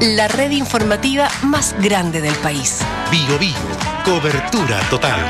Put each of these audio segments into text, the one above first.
la red informativa más grande del país. Bio Bio, cobertura total.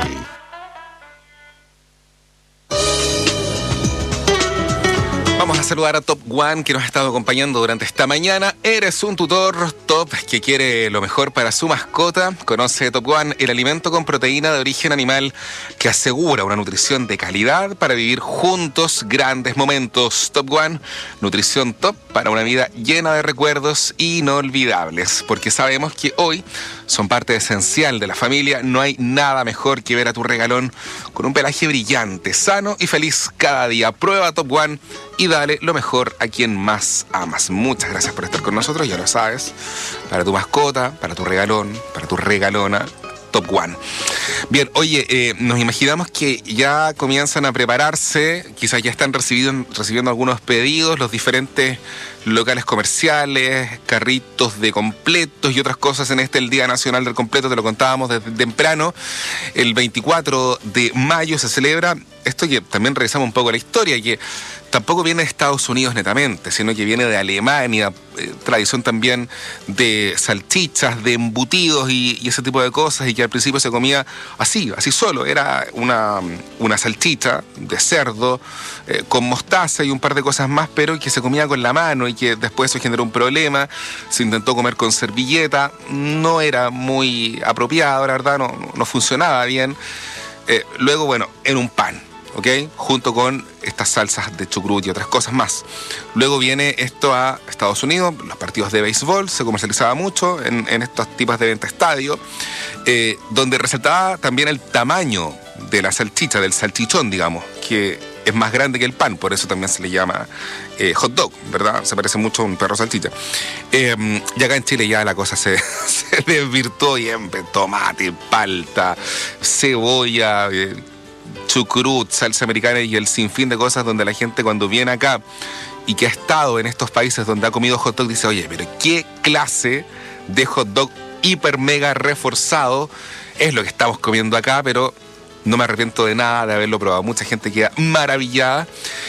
Vamos a saludar a Top One, que nos ha estado acompañando durante esta mañana. Eres un tutor top que quiere lo mejor para su mascota. Conoce Top One, el alimento con proteína de origen animal que asegura una nutrición de calidad para vivir juntos grandes momentos. Top One, nutrición top para una vida llena de recuerdos inolvidables. Porque sabemos que hoy son parte esencial de la familia. No hay nada mejor que ver a tu regalón con un pelaje brillante, sano y feliz cada día. Prueba Top One y dale lo mejor a quien más amas. Muchas gracias por estar con nosotros, ya lo sabes. Para tu mascota, para tu regalón, para tu regalona, Top One. Bien, oye, nos imaginamos que ya comienzan a prepararse, quizás ya están recibiendo algunos pedidos, los diferentes locales comerciales, carritos de completos y otras cosas en el Día Nacional del Completo. Te lo contábamos desde temprano. El 24 de mayo se celebra esto, que también revisamos un poco la historia, que tampoco viene de Estados Unidos netamente, sino que viene de Alemania, tradición también de salchichas, de embutidos y ese tipo de cosas, y que al principio se comía así solo. Era una salchicha de cerdo con mostaza y un par de cosas más, pero que se comía con la mano y que después eso generó un problema. Se intentó comer con servilleta, no era muy apropiado, la verdad, no funcionaba bien. Luego, bueno, en un pan, ¿ok? Junto con estas salsas de chucrut y otras cosas más. Luego viene esto a Estados Unidos, los partidos de béisbol, se comercializaba mucho en estos tipos de venta estadio, donde resaltaba también el tamaño de la salchicha, del salchichón, digamos, que es más grande que el pan, por eso también se le llama hot dog, ¿verdad? Se parece mucho a un perro salchicha. Y acá en Chile ya la cosa se desvirtuó y en tomate, palta, cebolla, chucrut, salsa americana y el sinfín de cosas, donde la gente cuando viene acá y que ha estado en estos países donde ha comido hot dog dice, oye, pero ¿qué clase de hot dog hiper mega reforzado es lo que estamos comiendo acá? Pero no me arrepiento de nada de haberlo probado. Mucha gente queda maravillada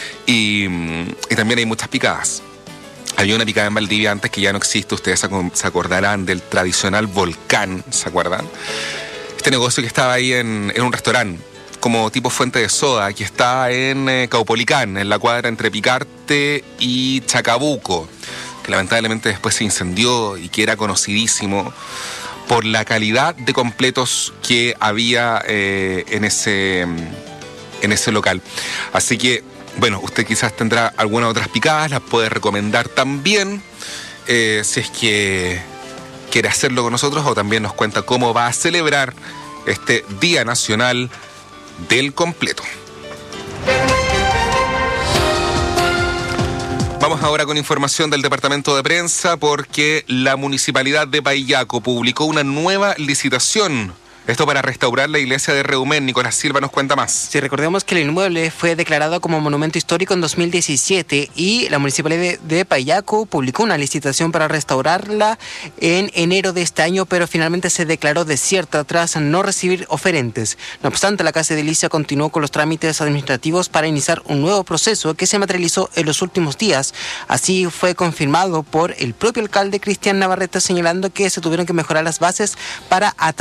y también hay muchas picadas. Había una picada en Valdivia antes que ya no existe. Ustedes se acordarán del tradicional Volcán, ¿se acuerdan? Este negocio que estaba ahí en un restaurante como tipo fuente de soda, que está en Caupolicán, en la cuadra entre Picarte y Chacabuco, que lamentablemente después se incendió y que era conocidísimo por la calidad de completos que había en ese local. Así que, bueno, usted quizás tendrá algunas otras picadas, las puede recomendar también, si es que quiere hacerlo con nosotros, o también nos cuenta cómo va a celebrar este Día Nacional del Completo. Vamos ahora con información del Departamento de Prensa, porque la Municipalidad de Paillaco publicó una nueva licitación. Esto para restaurar la iglesia de Reumén. Nicolás Silva nos cuenta más. Sí, recordemos que el inmueble fue declarado como monumento histórico en 2017 y la Municipalidad de Paillaco publicó una licitación para restaurarla en enero de este año, pero finalmente se declaró desierta tras no recibir oferentes. No obstante, la Casa Edilicia continuó con los trámites administrativos para iniciar un nuevo proceso que se materializó en los últimos días. Así fue confirmado por el propio alcalde Cristian Navarrete, señalando que se tuvieron que mejorar las bases para